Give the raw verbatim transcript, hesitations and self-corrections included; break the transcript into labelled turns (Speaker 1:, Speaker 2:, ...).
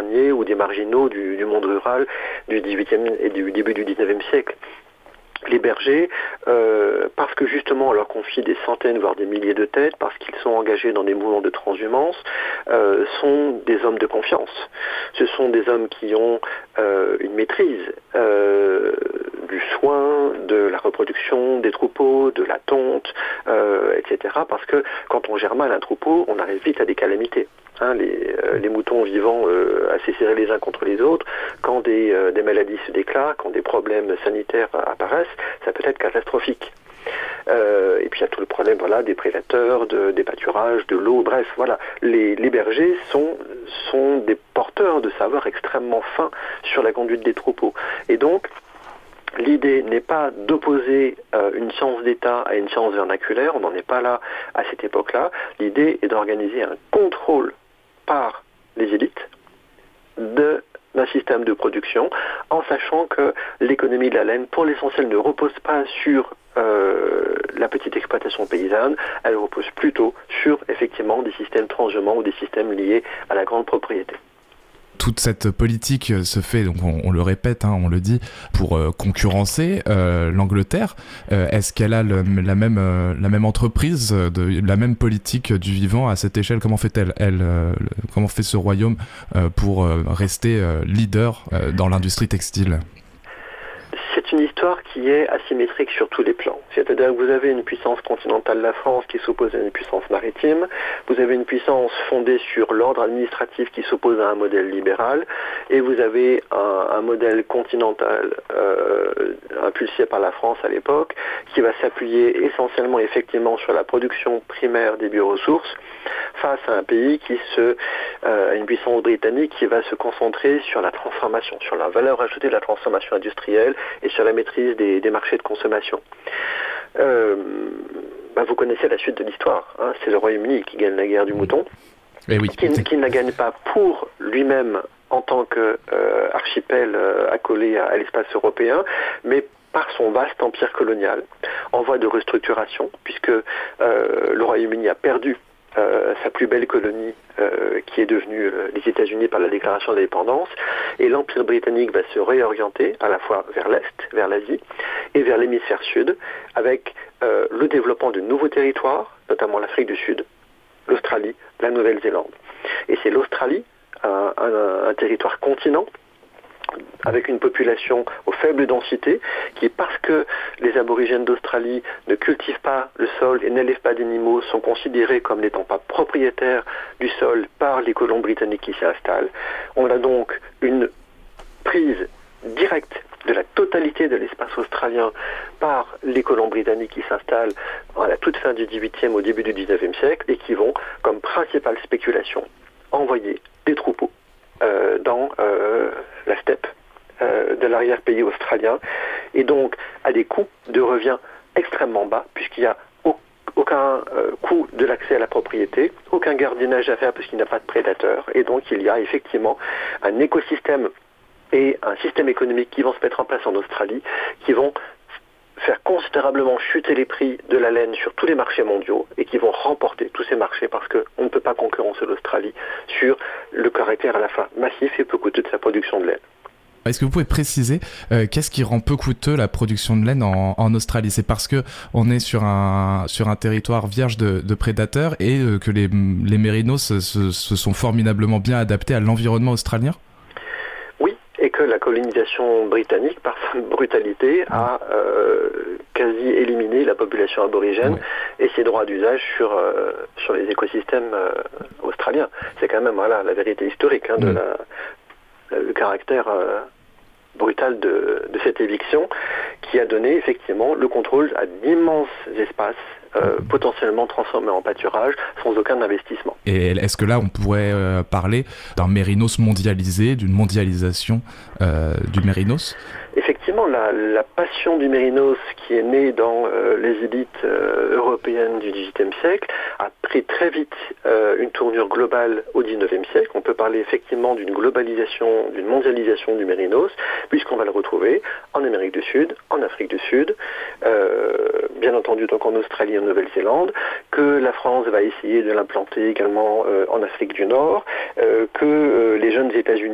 Speaker 1: campagnards ou des marginaux du, du monde rural du dix-huitième et du début du dix-neuvième siècle. Les bergers, euh, parce que justement on leur confie des centaines voire des milliers de têtes, parce qu'ils sont engagés dans des mouvements de transhumance, euh, sont des hommes de confiance. Ce sont des hommes qui ont euh, une maîtrise euh, du soin, de la reproduction des troupeaux, de la tonte, euh, et cetera. Parce que quand on gère mal un troupeau, on arrive vite à des calamités. Hein, les, euh, les moutons vivant euh, assez serrés les uns contre les autres, quand des, euh, des maladies se déclarent, quand des problèmes sanitaires apparaissent, ça peut être catastrophique. Euh, et puis il y a tout le problème voilà, des prédateurs, de, des pâturages, de l'eau, bref, voilà. Les, les bergers sont, sont des porteurs de savoir extrêmement fins sur la conduite des troupeaux. Et donc, l'idée n'est pas d'opposer euh, une science d'État à une science vernaculaire, on n'en est pas là à cette époque-là. L'idée est d'organiser un contrôle par les élites de, d'un système de production, en sachant que l'économie de la laine, pour l'essentiel, ne repose pas sur euh, la petite exploitation paysanne, elle repose plutôt sur, effectivement, des systèmes transhumants ou des systèmes liés à la grande propriété.
Speaker 2: Toute cette politique se fait, donc on, on le répète, hein, on le dit, pour euh, concurrencer euh, l'Angleterre. Euh, est-ce qu'elle a le, la, même, euh, la même entreprise, de, la même politique du vivant à cette échelle? Comment fait-elle elle, euh, comment fait ce royaume euh, pour euh, rester euh, leader euh, dans l'industrie textile?
Speaker 1: C'est une histoire qui est asymétrique sur tous les plans. C'est-à-dire que vous avez une puissance continentale, la France, qui s'oppose à une puissance maritime. Vous avez une puissance fondée sur l'ordre administratif qui s'oppose à un modèle libéral. Et vous avez un, un modèle continental euh, impulsé par la France à l'époque, qui va s'appuyer essentiellement, effectivement, sur la production primaire des bioressources, face à un pays qui se, euh, une puissance britannique qui va se concentrer sur la transformation, sur la valeur ajoutée de la transformation industrielle et sur la maîtrise des, des marchés de consommation. Euh, bah vous connaissez la suite de l'histoire, hein, c'est le Royaume-Uni qui gagne la guerre du mouton,
Speaker 2: et oui,
Speaker 1: qui, qui ne la gagne pas pour lui-même en tant qu'archipel euh, euh, accolé à, à l'espace européen, mais par son vaste empire colonial, en voie de restructuration, puisque euh, le Royaume-Uni a perdu Euh, sa plus belle colonie euh, qui est devenue euh, les États-Unis par la déclaration d'indépendance, et l'Empire britannique va se réorienter à la fois vers l'Est, vers l'Asie, et vers l'hémisphère sud, avec euh, le développement de nouveaux territoires, notamment l'Afrique du Sud, l'Australie, la Nouvelle-Zélande. Et c'est l'Australie, un, un, un territoire continent, avec une population aux faibles densités, qui, parce que les aborigènes d'Australie ne cultivent pas le sol et n'élèvent pas d'animaux, sont considérés comme n'étant pas propriétaires du sol par les colons britanniques qui s'y installent. On a donc une prise directe de la totalité de l'espace australien par les colons britanniques qui s'installent à la toute fin du dix-huitième au début du dix-neuvième siècle et qui vont, comme principale spéculation, envoyer des troupeaux Euh, dans euh, la steppe euh, de l'arrière-pays australien, et donc à des coûts de revient extrêmement bas, puisqu'il n'y a au, aucun euh, coût de l'accès à la propriété, aucun gardiennage à faire parce qu'il n'y a pas de prédateurs, et donc il y a effectivement un écosystème et un système économique qui vont se mettre en place en Australie, qui vont faire considérablement chuter les prix de la laine sur tous les marchés mondiaux et qui vont remporter tous ces marchés parce qu'on ne peut pas concurrencer l'Australie sur le caractère à la fin massif et peu coûteux de sa production de laine.
Speaker 2: Est-ce que vous pouvez préciser euh, qu'est-ce qui rend peu coûteux la production de laine en, en Australie? C'est parce que on est sur un sur un territoire vierge de, de prédateurs et euh, que les, les mérinos se, se, se sont formidablement bien adaptés à l'environnement australien?
Speaker 1: Et que la colonisation britannique, par sa brutalité, a euh, quasi éliminé la population aborigène ouais. et ses droits d'usage sur, euh, sur les écosystèmes euh, australiens. C'est quand même voilà, la vérité historique hein, de mmh. la, le caractère euh, brutal de, de cette éviction qui a donné effectivement le contrôle à d'immenses espaces Euh, potentiellement transformés en pâturage sans aucun investissement.
Speaker 2: Et est-ce que là on pourrait euh, parler d'un mérinos mondialisé, d'une mondialisation euh, du mérinos?
Speaker 1: Effectivement, la, la passion du mérinos qui est née dans euh, les élites euh, européennes du dix-huitième siècle a pris très vite euh, une tournure globale au dix-neuvième siècle. On peut parler effectivement d'une globalisation, d'une mondialisation du mérinos, puisqu'on va le retrouver en Amérique du Sud, en Afrique du Sud, euh, bien entendu donc en Australie et en Nouvelle-Zélande, que la France va essayer de l'implanter également euh, en Afrique du Nord, euh, que euh, les jeunes États-Unis